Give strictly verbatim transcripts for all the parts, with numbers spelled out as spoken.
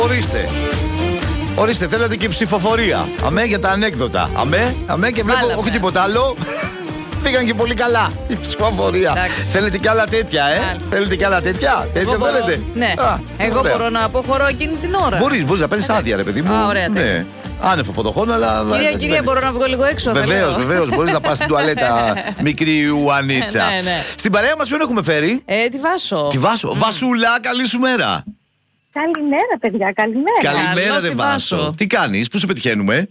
Ορίστε. Ορίστε, θέλετε και ψηφοφορία. Αμέ για τα ανέκδοτα. Αμέ, αμέ και βλέπω Βάλαμε. όχι τίποτα άλλο. Πήγαν και πολύ καλά η ψηφοφορία. Εντάξει. Θέλετε κι άλλα τέτοια, ε? Μάλιστα. Θέλετε κι άλλα τέτοια. Τέτοια Εγώ θέλετε. μπορώ- Ναι. Α, Εγώ ωραία. μπορώ να αποχωρώ εκείνη την ώρα. Μπορείς, μπορείς να παίρνεις άδεια, ρε παιδί μου. Α, ωραία, τέλεια. Ναι. Άνευ από το χώρο, αλλά. Κυρία, κυρία, μπορώ να βγω λίγο έξω. Βεβαίως, θέλω. βεβαίως. Μπορείς να πας στην τουαλέτα, μικρή Ιουανίτσα. Ναι, ναι. Στην παρέα μας ποιον έχουμε φέρει? Ε, τη Βάσο. Τη Βάσο. Βασούλα, καλή σου μέρα. Καλημέρα, παιδιά, καλημέρα. Καλημέρα, Καλώς ρε τη Βάσο. Βάσο. Τι κάνεις, πού σε πετυχαίνουμε?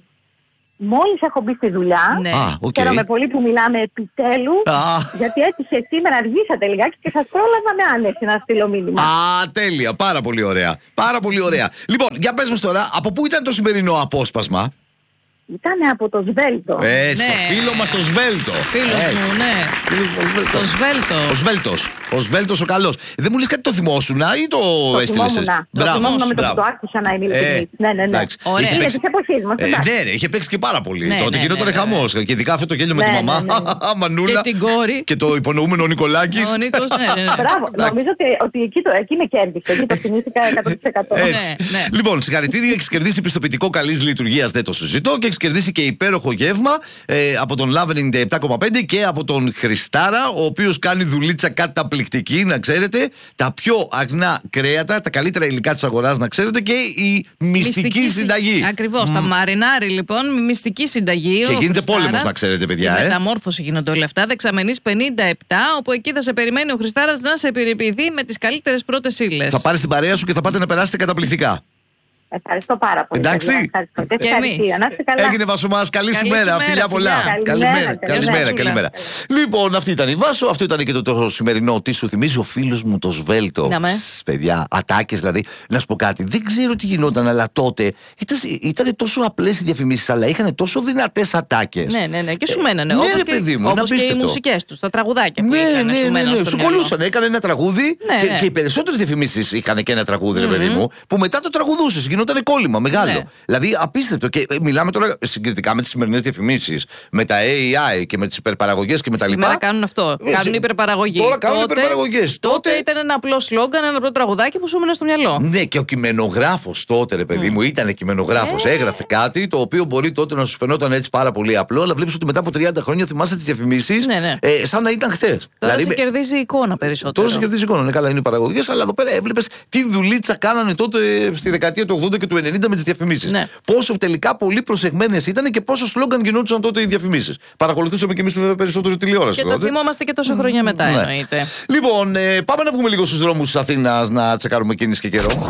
Μόλις έχω μπει στη δουλειά. Ναι. Α, οκ. Χαίρομαι πολύ που μιλάμε επιτέλους. Α. Γιατί έτυχε σήμερα, αργήσατε λιγάκι και σας πρόλαβα με άνεση να στείλω μήνυμα. Α, τέλεια. Πάρα πολύ ωραία. Πάρα πολύ ωραία. Λοιπόν, για πες μας τώρα, από πού ήταν το σημερινό απόσπασμα? Ήτανε από το Σβέλτο. Ε, Ναι. στο φίλο μας το Σβέλτο. Φίλος Έτσι. μου, ναι. Φίλος μου, Το Σβέλτο. Ο Σβέλτος. Ο Σβέλτος ο καλός. Δεν μου λες κάτι το θυμόσουνα ή το Το έστειλες? θυμόμουνα. Το Μπράβο, θυμόμουν με το που μπράβο. το άκουσα να είμαι Ε, ειλικρινής. Ναι, ναι, ναι. εντάξει. Ωραία. Είχε Είναι παίξει- της εποχής μας, Ε, εντάξει. ναι, ναι, είχε παίξει και πάρα πολύ. Ναι, Τότε ναι, γινότανε ναι, ναι. χαμός. Και ειδικά αυτό το γέλιο με Ναι, τη ναι, μαμά. ναι, ναι. Μανούλα. Και την κόρη. Και το υπονοούμενο Νικολάκης. Ο Νίκος, ναι, ναι, ναι. Μπράβο, νομίζω ότι, ότι εκεί, το, εκεί με κέρδισε. Εκεί το θυμήθηκα εκατό τοις εκατό. Έτσι. Ναι, ναι. Λοιπόν, συγχαρητήρια, έχει κερδίσει πιστοποιητικό καλής λειτουργίας, δεν το συζητώ, και έχει κερδίσει και υπέροχο γεύμα ε, από τον Love ενενήντα επτά κόμμα πέντε και από τον Χριστάρα, ο οποίος κάνει δουλίτσα καταπληκτική, να ξέρετε. Τα πιο αγνά κρέατα, τα καλύτερα υλικά της αγοράς, να ξέρετε, και η μυστική, συ- συνταγή. Ακριβώς. Τα μαρινάρι λοιπόν, με μυστική συνταγή. Και ο γίνεται Χριστάρας. πόλεμος, να ξέρετε, παιδιά, Στη ε. μεταμόρφωση γίνονται όλα αυτά. Δεξαμενής πενήντα επτά, όπου εκεί θα σε περιμένει ο Χριστάρας να σε περιποιηθεί με τις καλύτερες πρώτες ύλες. Θα πάρεις την παρέα σου και θα πάτε να περάσετε καταπληκτικά. Ευχαριστώ πάρα πολύ. Εντάξει. παιδιά. Ευχαριστώ. Και Και ευχαριστήρια. εμείς. Να είστε καλά. Έγινε Βάσο μας, καλή σου Καλή μέρα, σου μέρα, φιλιά πολλά. φιλιά. Καλημέρα, Καλημέρα, καλημέρα, καλημέρα. καλημέρα. Λοιπόν, αυτή ήταν η Βάσο, αυτό ήταν και το, το σημερινό. Τι σου θυμίζει ο φίλος μου το Σβέλτο. Να με. Ψ, παιδιά, ατάκες δηλαδή. Να σου πω κάτι, δεν ξέρω τι γινόταν, αλλά τότε ήταν, ήταν τόσο απλές οι διαφημίσεις, αλλά είχαν τόσο δυνατές ατάκες. Ναι, ναι, ναι. Και σου Ε, μένανε. ναι, όπως ρε και, παιδί μου, είναι όπως και οι απίστευτο. μουσικές τους, τα τραγουδάκια που Ναι, είχαν, ναι, σου ναι, μέναν ναι. στο Σου μυαλό. κολούσαν, έκανε ένα τραγούδι Ναι, και, ναι. και οι περισσότερες διαφημίσεις είχαν και ένα τραγούδι, ρε παιδί μου, που μετά το τραγουδούσες, γινόταν κόλλημα μεγάλο. Ναι. Δηλαδή απίστευτο. Και ε, μιλάμε τώρα συγκριτικά με τις σημερινές διαφημίσεις, με τα έι άι και με τις υπερπαραγωγές και με τα λοιπά. Σήμερα κάνουν αυτό. Ε, Κάνουν σε- υπερπαραγωγή. Τώρα κάνουν Τότε- υπερπαραγωγές. Τότε Τότε- ήταν ένα απλό σλόγγαν, ένα απλό τραγουδάκι που σου έμενε στο μυαλό. Ναι, και ο κειμενογράφος τότε, ρε παιδί μου, ήταν κειμενογράφος. Ε. Έγραφε κάτι το οποίο μπορεί τότε να σου φαινόταν έτσι πάρα πολύ απλό, αλλά βλέπεις ότι μετά από τριάντα χρόνια θυμάσαι τις διαφημίσεις Ναι, ναι. ε, σαν να ήταν χθες. Τώρα Δηλαδή, σε με- κερδίζει η εικόνα περισσότερο. Τώρα σε κερδίζει εικόνα. Ναι, καλά, είναι οι παραγωγές, αλλά εδώ πέρα έβλεπες τι δουλίτσα κάνανε τότε στη δεκαετία του ογδόντα και του ενενήντα με τις διαφημίσεις. Ναι. Πόσο τελικά πολύ προσεγμένες ήταν και πόσο σλόγγαν γινόντουσαν τότε οι διαφημίσεις. Παρακολουθούσαμε κι εμείς βέβαια περισσότερο τηλεόραση Και το τότε. θυμόμαστε και τόσο χρόνια μετά, Ναι. εννοείται. Λοιπόν, ε, πάμε να βγούμε λίγο στους δρόμους της Αθήνας να τσεκάρουμε κίνηση και καιρό.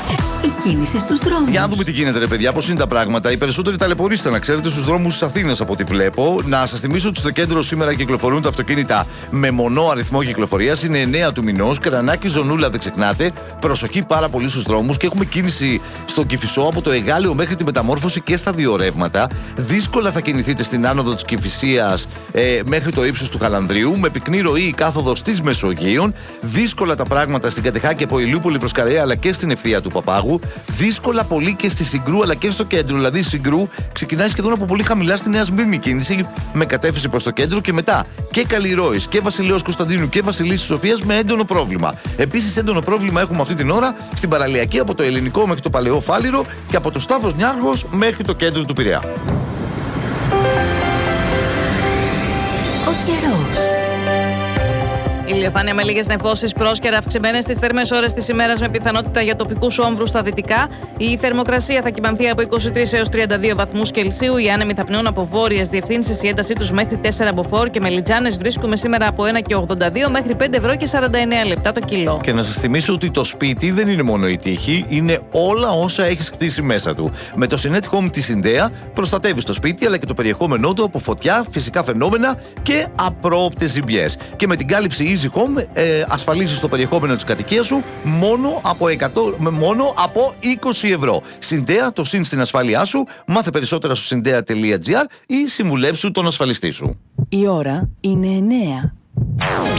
Η κίνηση στους δρόμους. Για να δούμε τι γίνεται, ρε παιδιά, πώς είναι τα πράγματα. Οι περισσότεροι ταλαιπωρείστε, να ξέρετε, στους δρόμους της Αθήνας από ό,τι βλέπω. Να σας θυμίσω ότι στο κέντρο σήμερα κυκλοφορούν τα αυτοκίνητα με μονό αριθμό κυκλοφορίας. Είναι εννέα του μηνός. Κρανάκι, Ζωνούλα, δεν ξεχνάτε. Προσοχή πάρα πολύ στους δρόμους και έχουμε κίνηση στο Κηφισό από το Εγάλεο μέχρι τη Μεταμόρφωση και στα δύο ρεύματα. Δύσκολα θα κινηθείτε στην άνοδο της Κηφισίας ε, μέχρι το ύψος του Χαλανδρίου. Με πυκνή ροή η κάθοδος της Μεσογείων. Δύσκολα τα πράγματα στην Κατεχάκη από Ηλιούπολη προς Καρέα αλλά και στην ευθεία του Παπάγου. Δύσκολα πολύ και στη Συγκρού αλλά και στο κέντρο. Δηλαδή η Συγκρού ξεκινάει σχεδόν από πολύ χαμηλά στη Νέα Σμύρνη κίνηση με κατεύθυνση προς το κέντρο και μετά και Καλλιρόης και Βασιλέως Κωνσταντίνου και Βασιλίσσης Σοφίας με έντονο πρόβλημα. Επίσης έντονο πρόβλημα έχουμε αυτή την ώρα στην παραλιακή από το Ελληνικό μέχρι το Παλαιό Φάληρο και από το Σταύρος Νιάρχος μέχρι το κέντρο του Πειραιά. Ο καιρός. Ηλιοφάνεια με λίγες νεφώσεις, πρόσκαιρα, αυξημένες στις θερμές ώρες της ημέρας με πιθανότητα για τοπικούς όμβρους στα δυτικά. Η θερμοκρασία θα κυμανθεί από είκοσι τρεις έως τριάντα δύο βαθμούς Κελσίου. Οι άνεμοι θα πνέουν από βόρειες διευθύνσεις, η έντασή τους μέχρι τέσσερα μποφόρ και μελιτζάνες βρίσκουμε σήμερα από ένα και ογδόντα δύο μέχρι πέντε ευρώ και σαράντα εννέα λεπτά το κιλό. Και να σας θυμίσω ότι το σπίτι δεν είναι μόνο η τύχη, είναι όλα όσα έχεις κτίσει μέσα του. Με το Synet Home της Συντέα προστατεύεις το σπίτι αλλά και το περιεχόμενό του από φωτιά, φυσικά φαινόμενα και απρόοπτες ζημιές. Και με την κάλυψη Easy Home ε, ασφαλίζεις το περιεχόμενο της κατοικίας σου μόνο από, εκατό, μόνο από είκοσι ευρώ. Συντέα, το συν στην ασφάλειά σου. Μάθε περισσότερα στο συντέα τελεία τζι άρ ή συμβουλέψου τον ασφαλιστή σου. Η ώρα είναι εννέα.